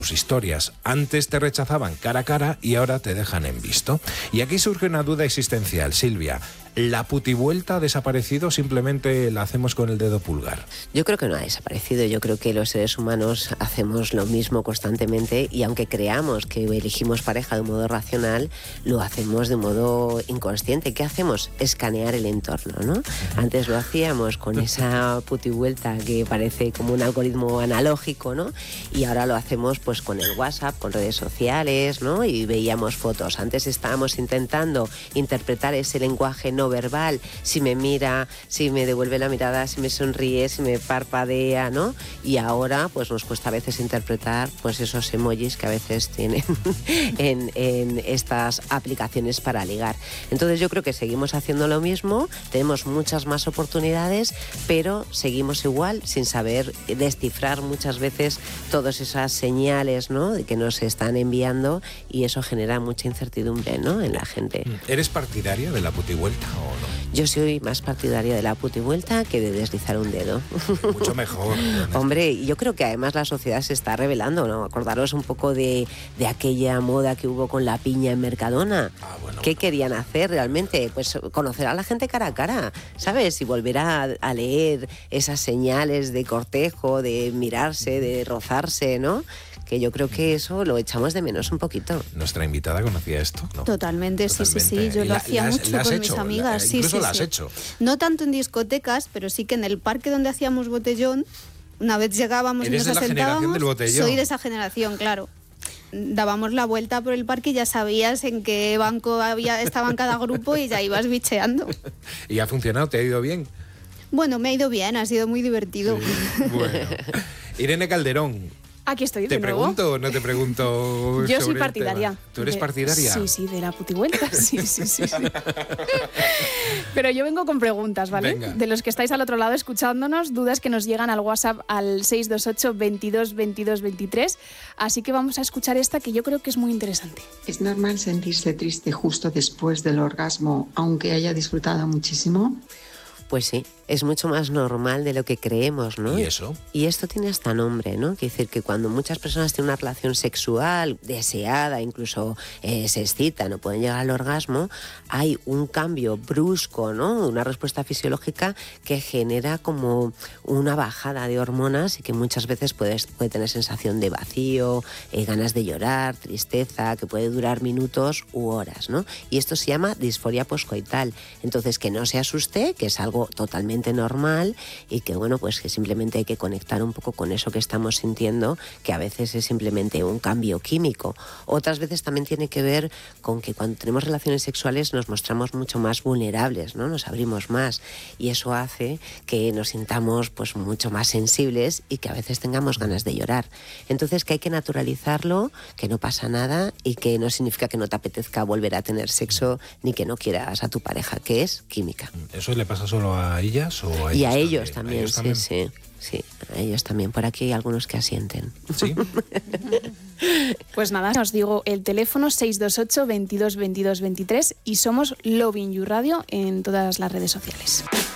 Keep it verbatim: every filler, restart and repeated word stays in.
sus historias. Antes te rechazaban cara a cara y ahora te dejan en visto. Y aquí surge una duda existencial, Silvia. ¿La putivuelta ha desaparecido o simplemente la hacemos con el dedo pulgar? Yo creo que no ha desaparecido. Yo creo que los seres humanos hacemos lo mismo constantemente y aunque creamos que elegimos pareja de un modo racional, lo hacemos de un modo inconsciente. ¿Qué hacemos? Escanear el entorno, ¿no? Uh-huh. Antes lo hacíamos con esa putivuelta que parece como un algoritmo analógico, ¿no? Y ahora lo hacemos pues con el WhatsApp, con redes sociales, ¿no? Y veíamos fotos. Antes estábamos intentando interpretar ese lenguaje no verbal, si me mira, si me devuelve la mirada, si me sonríe, si me parpadea, ¿no? Y ahora pues nos cuesta a veces interpretar pues esos emojis que a veces tienen en, en estas aplicaciones para ligar. Entonces yo creo que seguimos haciendo lo mismo, tenemos muchas más oportunidades, pero seguimos igual sin saber descifrar muchas veces todas esas señales, ¿no? De que nos están enviando y eso genera mucha incertidumbre, ¿no? En la gente. ¿Eres partidaria de la putivuelta o no? Yo soy más partidaria de la putivuelta que de deslizar un dedo. Mucho mejor. Hombre, yo creo que además la sociedad se está revelando, ¿no? Acordaros un poco de, de aquella moda que hubo con la piña en Mercadona. Ah, bueno, ¿Qué bueno. querían hacer realmente? Pues conocer a la gente cara a cara, ¿sabes? Y volver a, a leer esas señales de cortejo, de mirarse, de rozarse, ¿no? Que yo creo que eso lo echamos de menos un poquito. ¿Nuestra invitada conocía esto? ¿No? Totalmente, Totalmente, sí, sí, sí. Yo lo la, hacía las, mucho con hecho, mis amigas. La, sí, incluso sí, la has sí. hecho. No tanto en discotecas, pero sí que en el parque donde hacíamos botellón, una vez llegábamos y nos ¿Eres de la generación del botellón? Soy de esa generación, claro. Dábamos la vuelta por el parque y ya sabías en qué banco había, estaba en cada grupo y ya ibas bicheando. ¿Y ha funcionado? ¿Te ha ido bien? Bueno, me ha ido bien, ha sido muy divertido. Sí, bueno. Irene Calderón. Aquí estoy de ¿Te nuevo. pregunto o no te pregunto? Yo soy partidaria. ¿Tú eres de, partidaria? Sí, sí, de la putivuelta. Sí, sí, sí, sí. Pero yo vengo con preguntas, ¿vale? Venga. De los que estáis al otro lado escuchándonos, dudas que nos llegan al WhatsApp al seis dos ocho, veintidós, veintidós, veintitrés. Así que vamos a escuchar esta que yo creo que es muy interesante. ¿Es normal sentirse triste justo después del orgasmo, aunque haya disfrutado muchísimo? Pues sí, es mucho más normal de lo que creemos, ¿no? ¿Y eso? Y esto tiene hasta nombre, ¿no? Quiere decir que cuando muchas personas tienen una relación sexual deseada, incluso eh, se excitan o pueden llegar al orgasmo, hay un cambio brusco, ¿no? Una respuesta fisiológica que genera como una bajada de hormonas y que muchas veces puede, puede tener sensación de vacío, eh, ganas de llorar, tristeza, que puede durar minutos u horas, ¿no? Y esto se llama disforia poscoital. Entonces, que no se asuste, que es algo totalmente normal y que bueno, pues que simplemente hay que conectar un poco con eso que estamos sintiendo, que a veces es simplemente un cambio químico. Otras veces también tiene que ver con que cuando tenemos relaciones sexuales nos mostramos mucho más vulnerables, ¿no? Nos abrimos más y eso hace que nos sintamos pues mucho más sensibles y que a veces tengamos ganas de llorar. Entonces que hay que naturalizarlo, que no pasa nada y que no significa que no te apetezca volver a tener sexo ni que no quieras a tu pareja, que es química. ¿Eso le pasa solo a ellas o a ellos y a también? ellos también, ¿A ellos también? sí, sí, sí, a ellos también. Por aquí hay algunos que asienten. ¿Sí? Pues nada, os digo el teléfono seis dos ocho, veintidós, veintidós, veintitrés y somos Lovin You Radio en todas las redes sociales.